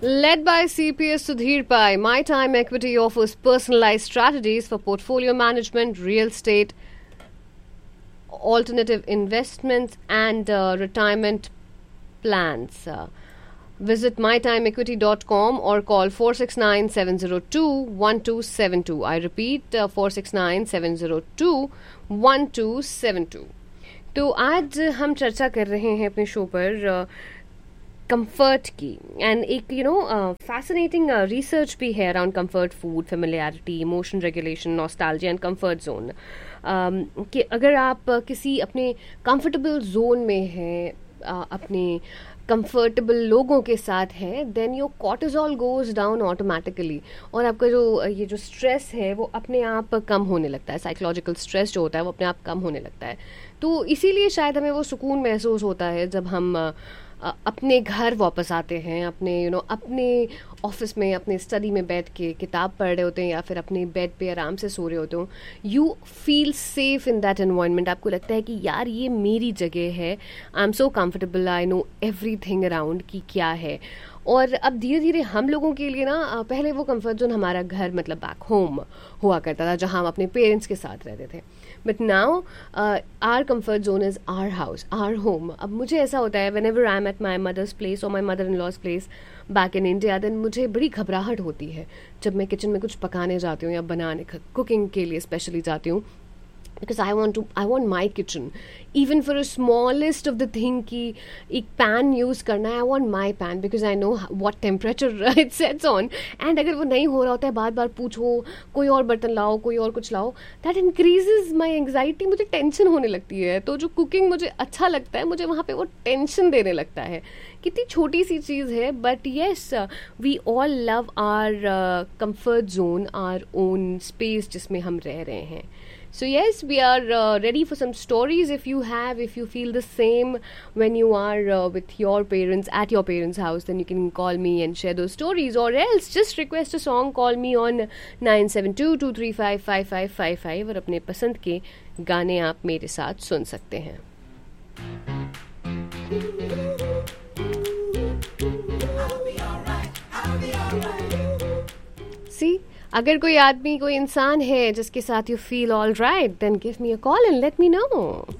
Led by CPS Sudhir Pai, My Time Equity offers personalized strategies for portfolio management, real estate, alternative investments, and retirement plans. Visit mytimeequity.com or call 469-702-1272. I repeat, 469-702-1272. तो आज हम चर्चा कर रहे हैं अपने show पर comfort की, एंड एक फैसिनेटिंग रिसर्च भी है around comfort food, familiarity, emotion regulation, nostalgia and comfort zone. कि अगर आप किसी अपने कंफर्टेबल जोन में हैं, अपने कंफर्टेबल लोगों के साथ हैं, then your cortisol goes down automatically, और आपका ये जो स्ट्रेस है वो अपने आप कम होने लगता है. साइकोलॉजिकल स्ट्रेस जो होता है वो अपने आप कम होने लगता है. तो इसीलिए शायद हमें वो सुकून महसूस होता है जब हम अपने घर वापस आते हैं, अपने अपने ऑफिस में, अपने स्टडी में बैठ के किताब पढ़ रहे होते हैं या फिर अपने बेड पे आराम से सो रहे होते हो. You feel safe in that environment. आपको लगता है कि यार ये मेरी जगह है, I am so comfortable, I know everything around की क्या है. और अब धीरे धीरे हम लोगों के लिए ना, पहले वो कंफर्ट जोन हमारा घर मतलब बैक होम हुआ करता था जहाँ हम अपने पेरेंट्स के साथ रहते थे. But now our comfort zone is our house, our home. अब मुझे ऐसा होता है whenever I am at my mother's place और my mother in laws place back in India, then मुझे बड़ी घबराहट होती है जब मैं किचन में कुछ पकाने जाती हूँ या बनाने कुकिंग के लिए स्पेशली जाती हूँ. Because I want my kitchen, even for a smallest of the thing कि एक pan use करना है, I want my pan because I know what temperature it sets on. And अगर वो नहीं हो रहा होता है, बार बार पूछो, कोई और बर्तन लाओ, कोई और कुछ लाओ, that increases my anxiety. मुझे टेंशन होने लगती है. तो जो कुकिंग मुझे अच्छा लगता है, मुझे वहाँ पे वो टेंशन देने लगता है. कितनी छोटी सी चीज़ है, but yes, we all love our comfort zone, our own space जिसमें हम रह रहे हैं. So yes, we are ready for some stories. If you feel the same when you are with your parents at your parents' house, then you can call me and share those stories, or else just request a song. Call me on 9722355555 और अपने पसंद के गाने आप मेरे साथ सुन सकते हैं. See, अगर कोई आदमी, कोई इंसान है जिसके साथ you feel all right, then give me a call and let me know.